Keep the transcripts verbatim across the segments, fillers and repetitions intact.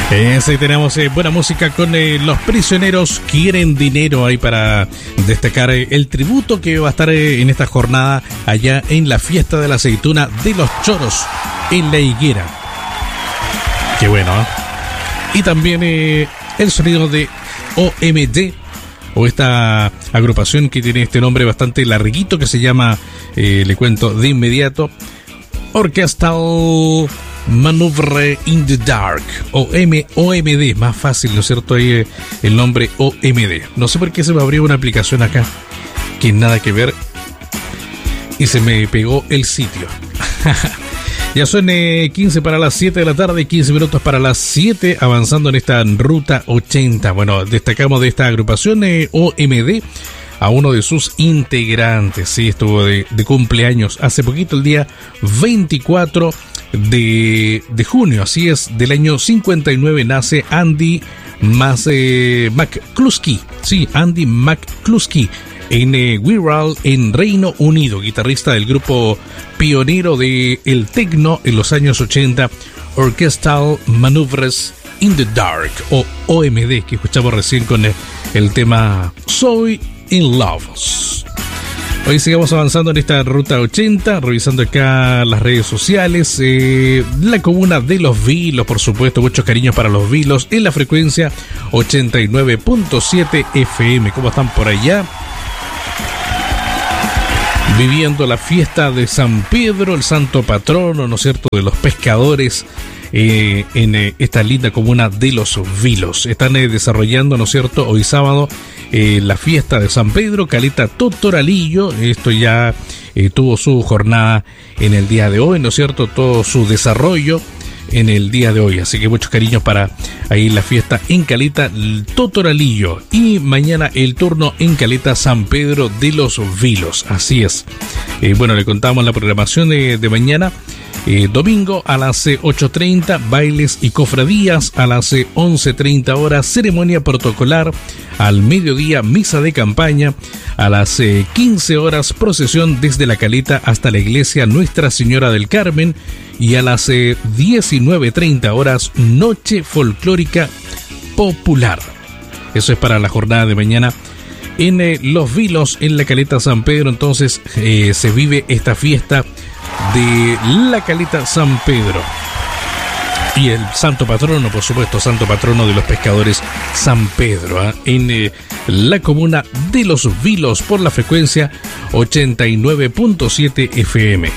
Eh, sí, tenemos eh, buena música con eh, Los Prisioneros Quieren Dinero ahí para destacar eh, el tributo que va a estar eh, en esta jornada allá en la fiesta de la aceituna de Los Choros en La Higuera. Qué bueno, ¿eh? Y también eh, el sonido de O M D, o esta agrupación que tiene este nombre bastante larguito que se llama, eh, le cuento de inmediato, Orchestral Manoeuvre in the Dark, o M O M D, más fácil, ¿no es cierto? Ahí eh, el nombre O M D. No sé por qué se me abrió una aplicación acá que nada que ver y se me pegó el sitio. Ya son eh, quince para las siete de la tarde, quince minutos para las siete, avanzando en esta ruta ochenta. Bueno, destacamos de esta agrupación eh, O M D a uno de sus integrantes. Sí, estuvo de, de cumpleaños hace poquito, el día veinticuatro de, de junio, así es, del año cincuenta y nueve nace Andy Mas, eh, McCluskey, sí, Andy McCluskey, en eh, Wirral, en Reino Unido, guitarrista del grupo pionero de el techno en los años ochenta, Orchestral Manoeuvres in the Dark, o O M D, que escuchamos recién con el, el tema Soy in Love. Hoy sigamos avanzando en esta ruta ochenta, revisando acá las redes sociales, eh, la comuna de Los Vilos, por supuesto, muchos cariños para Los Vilos, en la frecuencia ochenta y nueve punto siete F M. ¿Cómo están por allá? Viviendo la fiesta de San Pedro, el santo patrono, ¿no es cierto?, de los pescadores, eh, en eh, esta linda comuna de Los Vilos. Están eh, desarrollando, ¿no es cierto?, hoy sábado, eh, la fiesta de San Pedro, Caleta Totoralillo. Esto ya eh, tuvo su jornada en el día de hoy, ¿no es cierto?, todo su desarrollo en el día de hoy, así que muchos cariños para ahí la fiesta en Caleta Totoralillo, y mañana el turno en Caleta San Pedro de Los Vilos, así es. Eh, bueno, le contamos la programación de, de mañana. Eh, domingo a las ocho treinta, bailes y cofradías. A las once treinta horas, ceremonia protocolar. Al mediodía, misa de campaña. A las eh, quince horas, procesión desde la Caleta hasta la iglesia Nuestra Señora del Carmen. Y a las eh, diecinueve treinta horas, noche folclórica popular. Eso es para la jornada de mañana en eh, Los Vilos, en la Caleta San Pedro. Entonces eh, se vive esta fiesta de la Caleta San Pedro. Y el santo patrono, por supuesto, santo patrono de los pescadores, San Pedro, ¿eh? en eh, la comuna de Los Vilos, por la frecuencia ochenta y nueve punto siete F M.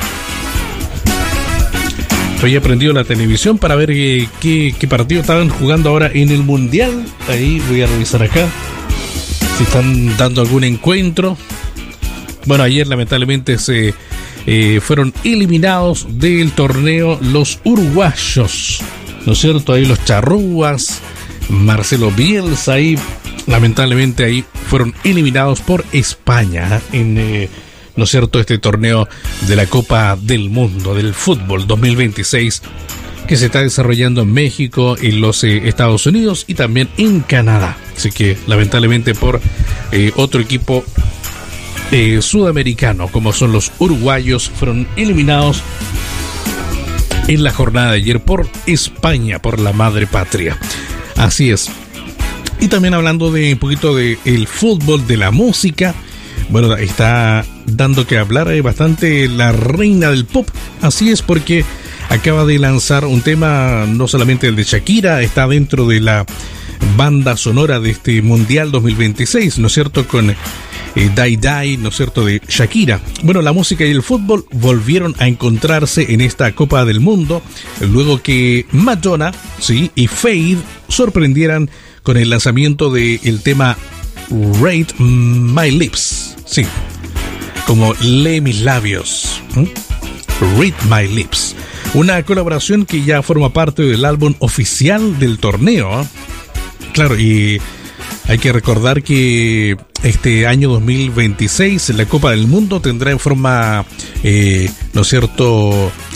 Hoy he prendido la televisión para ver eh, qué, qué partido estaban jugando ahora en el Mundial. Ahí voy a revisar acá si están dando algún encuentro. Bueno, ayer lamentablemente se eh, fueron eliminados del torneo los uruguayos, ¿no es cierto? Ahí los charrúas, Marcelo Bielsa, ahí lamentablemente ahí fueron eliminados por España en... Eh, ¿no es cierto?, este torneo de la Copa del Mundo del Fútbol dos mil veintiséis, que se está desarrollando en México, en los eh, Estados Unidos y también en Canadá. Así que lamentablemente por eh, otro equipo eh, sudamericano, como son los uruguayos, fueron eliminados en la jornada de ayer por España, por la madre patria. Así es. Y también hablando de un poquito de el fútbol, de la música. Bueno, está dando que hablar eh, bastante la reina del pop. Así es, porque acaba de lanzar un tema, no solamente el de Shakira, está dentro de la banda sonora de este Mundial dos mil veintiséis, ¿no es cierto?, con eh, Die Die, ¿no es cierto?, de Shakira. Bueno, la música y el fútbol volvieron a encontrarse en esta Copa del Mundo, luego que Madonna, sí, y Faith sorprendieran con el lanzamiento del tema Read My Lips. Sí, como lee mis labios. ¿Mm? Read My Lips. Una colaboración que ya forma parte del álbum oficial del torneo. ¿eh? Claro, y hay que recordar que este año dos mil veintiséis la Copa del Mundo tendrá en forma, eh, ¿no es cierto?,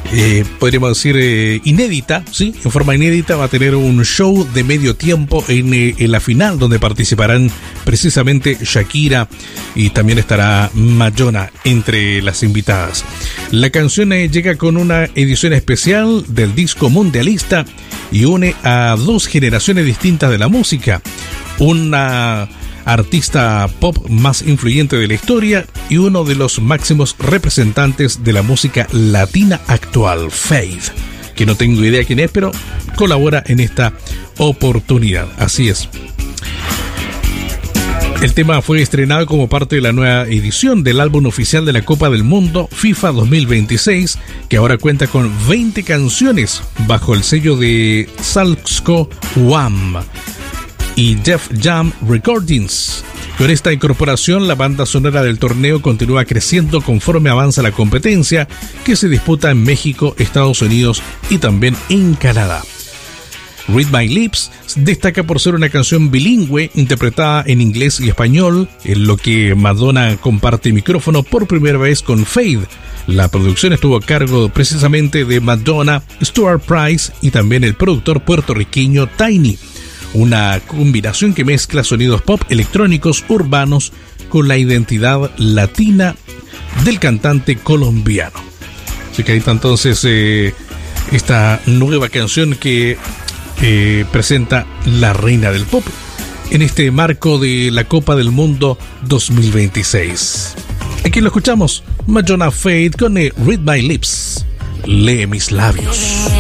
eh, podríamos decir, eh, inédita, ¿sí? En forma inédita va a tener un show de medio tiempo en, eh, en la final, donde participarán precisamente Shakira y también estará Madonna entre las invitadas. La canción eh, llega con una edición especial del disco mundialista y une a dos generaciones distintas de la música. Una artista pop más influyente de la historia y uno de los máximos representantes de la música latina actual, Feid, que no tengo idea quién es, pero colabora en esta oportunidad. Así es. El tema fue estrenado como parte de la nueva edición del álbum oficial de la Copa del Mundo FIFA dos mil veintiséis, que ahora cuenta con veinte canciones bajo el sello de Salzco One y Def Jam Recordings. Con esta incorporación, la banda sonora del torneo continúa creciendo conforme avanza la competencia, que se disputa en México, Estados Unidos y también en Canadá. Read My Lips destaca por ser una canción bilingüe interpretada en inglés y español, en lo que Madonna comparte micrófono por primera vez con Feid. La producción estuvo a cargo precisamente de Madonna, Stuart Price y también el productor puertorriqueño Tiny. Una combinación que mezcla sonidos pop electrónicos urbanos con la identidad latina del cantante colombiano. Así que ahí está entonces eh, esta nueva canción que eh, presenta la reina del pop en este marco de la Copa del Mundo dos mil veintiséis. Aquí lo escuchamos, Madonna Feid con eh, Read My Lips, lee mis labios.